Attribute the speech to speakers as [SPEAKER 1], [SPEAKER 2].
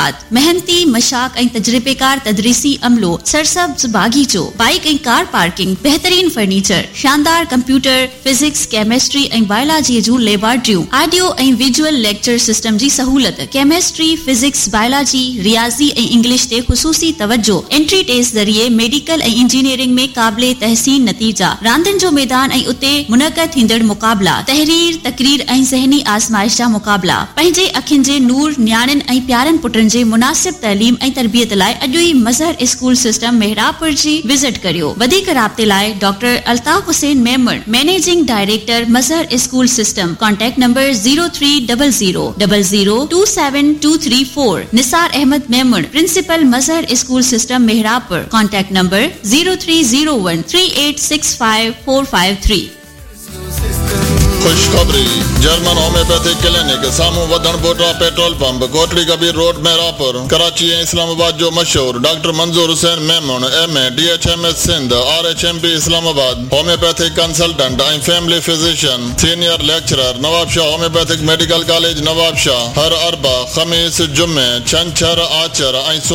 [SPEAKER 1] मुलाकात मेहनती मशाक ऐं तजरिबेकार तदरीसी अमलो सरसब्ज बागीचो बाइक ऐं कार पार्किंग बेहतरीन फर्नीचर शानदार कंप्यूटर फिजिक्स केमिस्ट्री ऐं बायोलॉजी जूं लेबोरेटरियूं ऑडियो ऐं विजुअल लेक्चर सिस्टम जी सहूलत केमिस्ट्री फिजिक्स बायोलॉजी रियाज़ी ऐं इंग्लिश ते ख़ुसूसी तवज्जो एंट्री टेस्ट ज़रिए मेडिकल ऐं इंजीनियरिंग में क़ाबिले तहसीन नतीजा रांदियुनि जो मैदान ऐं उते मुनक़द थींदड़ मुक़ाबला तहरीर तकरीर ऐं ज़हनी आज़माइश जा मुक़ाबला पंहिंजे अखियुनि जे नूर न्याणियुनि ऐं प्यारनि पुटनि जे मुनासिब तइलीम ऐं तरबियत लाइ अॼु ई मज़हर स्कूल सिस्टम मेहरापुर जी विज़िट करियो वधीक राब्ते लाइ doctor Altaf Hussain Memon managing director Mazhar school system contact number 0300002723 Nisar Ahmad Memon principal Mazhar school system Mehrabpur contact number 0301386545
[SPEAKER 2] खुशखबरी जर्मन होम्योपैथिक क्लिनिक सामू वधन बोटा petrol pump Kotri Kabir road Mehrabpur Karachi ऐं इस्लामाबाद जो मशहूर डॉक्टर मंजूर Hussain Memon MA DHMS Sindh RHMP Islamabad homeopathic consultant ऐं family physician senior lecturer Nawab Shah homeopathic medical college Nawab Shah हर अरबा खमीस जुमे छंछर आचर ऐं